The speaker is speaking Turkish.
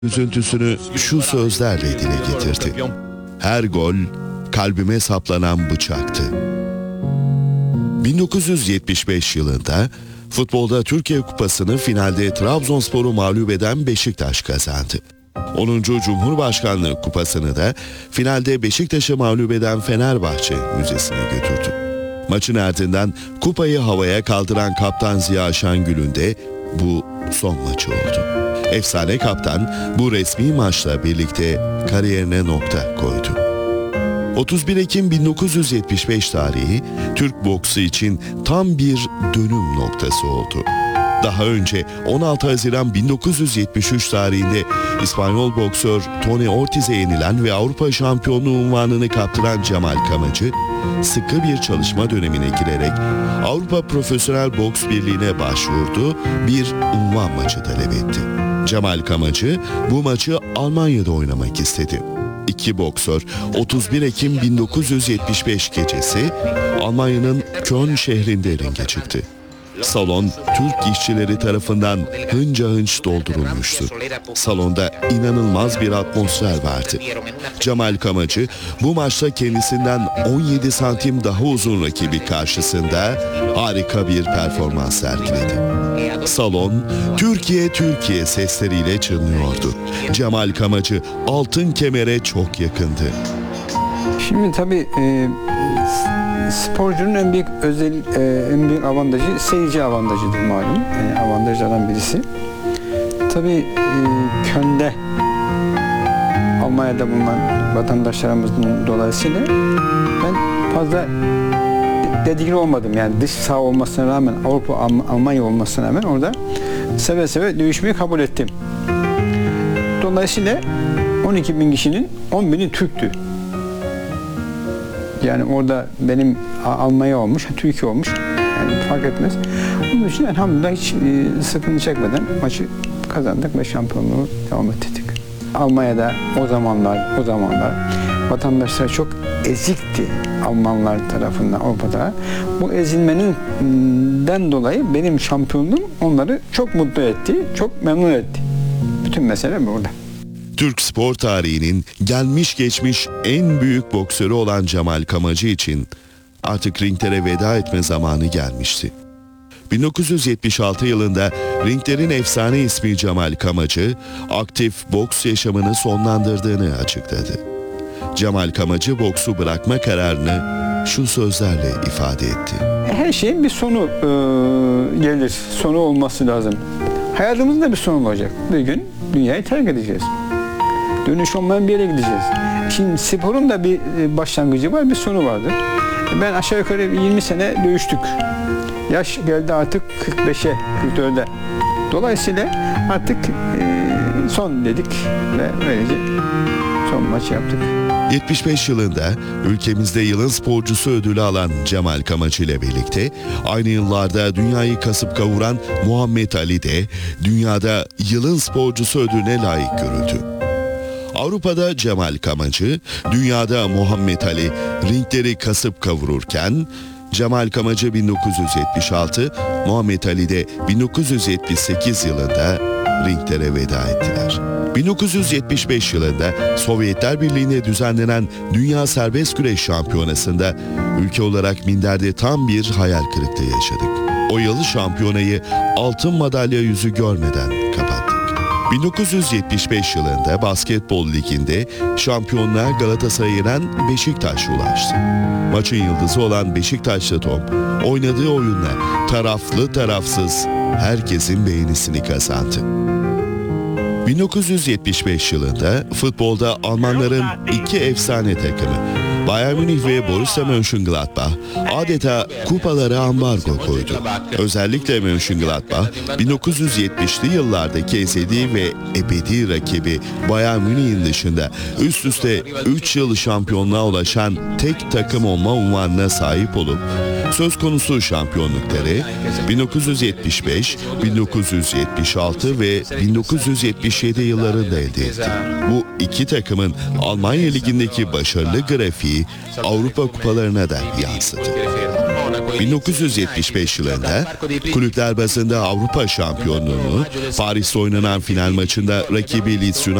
üzüntüsünü şu sözlerle dile getirdi. Her gol kalbime saplanan bıçaktı. 1975 yılında futbolda Türkiye Kupası'nı finalde Trabzonspor'u mağlup eden Beşiktaş kazandı. 10. Cumhurbaşkanlığı Kupası'nı da finalde Beşiktaş'ı mağlup eden Fenerbahçe Müzesi'ne götürdü. Maçın ardından kupayı havaya kaldıran kaptan Ziya Şengül'ün de bu son maçı oldu. Efsane kaptan bu resmi maçla birlikte kariyerine nokta koydu. 31 Ekim 1975 tarihi Türk boksu için tam bir dönüm noktası oldu. Daha önce 16 Haziran 1973 tarihinde İspanyol boksör Tony Ortiz'e yenilen ve Avrupa şampiyonluğu unvanını kaptıran Cemal Kamacı, sıkı bir çalışma dönemine girerek Avrupa Profesyonel Boks Birliği'ne başvurdu, bir unvan maçı talep etti. Cemal Kamacı bu maçı Almanya'da oynamak istedi. İki boksör 31 Ekim 1975 gecesi Almanya'nın Köln şehrinde ringe çıktı. Salon Türk işçileri tarafından hınca hınç doldurulmuştu. Salonda inanılmaz bir atmosfer vardı. Cemal Kamacı bu maçta kendisinden 17 santim daha uzun rakibi karşısında harika bir performans sergiledi. Salon Türkiye Türkiye sesleriyle çınlıyordu. Cemal Kamacı altın kemere çok yakındı. Şimdi tabii sporcunun en büyük avantajı seyirci avantajıdır malum. Yani avantajlardan birisi. Tabii Köln'de Almanya'da bulunan vatandaşlarımızın dolayısıyla ben fazla dedikli olmadım. Yani dış saha olmasına rağmen, Almanya olmasına rağmen orada seve seve dövüşmeyi kabul ettim. Dolayısıyla 12.000 kişinin 10.000'i Türktü. Yani orada benim Almanya olmuş, Türkiye olmuş. Yani fark etmez. Bunun için elhamdülillah hiç sıkıntı çekmeden maçı kazandık ve şampiyonluğu devam ettirdik. Almanya'da o zamanlar vatandaşlar çok ezikti Almanlar tarafından Avrupa'da. Bu ezilmeninden dolayı benim şampiyonluğum onları çok mutlu etti, çok memnun etti. Bütün mesele burada. Türk spor tarihinin gelmiş geçmiş en büyük boksörü olan Cemal Kamacı için artık ringlere veda etme zamanı gelmişti. 1976 yılında ringlerin efsane ismi Cemal Kamacı, aktif boks yaşamını sonlandırdığını açıkladı. Cemal Kamacı boksu bırakma kararını şu sözlerle ifade etti. Her şeyin bir sonu gelir, sonu olması lazım. Hayatımızın da bir sonu olacak. Bir gün dünyayı terk edeceğiz. Dönüş olmayan bir yere gideceğiz. Şimdi sporun da bir başlangıcı var, bir sonu vardır. Ben aşağı yukarı 20 sene dövüştük. Yaş geldi artık 45'e, 44'e. Dolayısıyla artık son dedik ve böylece son maçı yaptık. 75 yılında ülkemizde yılın sporcusu ödülü alan Cemal Kamacı ile birlikte aynı yıllarda dünyayı kasıp kavuran Muhammed Ali de dünyada yılın sporcusu ödülüne layık görüldü. Avrupa'da Cemal Kamacı, dünyada Muhammed Ali ringleri kasıp kavururken Cemal Kamacı 1976, Muhammed Ali de 1978 yılında ringlere veda ettiler. 1975 yılında Sovyetler Birliği'nde düzenlenen Dünya Serbest Güreş Şampiyonası'nda ülke olarak minderde tam bir hayal kırıklığı yaşadık. O yıl şampiyonayı altın madalya yüzü görmeden kapattık. 1975 yılında Basketbol Ligi'nde şampiyonluğa Galatasaray'a yenen Beşiktaş ulaştı. Maçın yıldızı olan Beşiktaşlı Tom, oynadığı oyunla taraflı tarafsız herkesin beğenisini kazandı. 1975 yılında futbolda Almanların iki efsane takımı Bayern Münih ve Borussia Mönchengladbach adeta kupalara ambargo koydu. Özellikle Mönchengladbach 1970'li yıllardaki ezeli ve ebedi rakibi Bayern Münih'in dışında üst üste 3 yıl şampiyonluğa ulaşan tek takım olma unvanına sahip olup söz konusu şampiyonlukları 1975, 1976 ve 1977 yıllarında elde etti. Bu iki takımın Almanya Ligi'ndeki başarılı grafiği Avrupa kupalarına da yansıdı. 1975 yılında kulüpler bazında Avrupa şampiyonluğunu, Paris'te oynanan final maçında rakibi Leeds